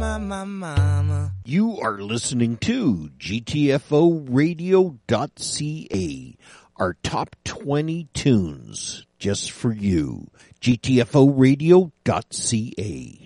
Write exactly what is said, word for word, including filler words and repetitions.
my, my mama. You are listening to G T F O radio dot C A, our top twenty tunes just for you. G T F O radio dot C A.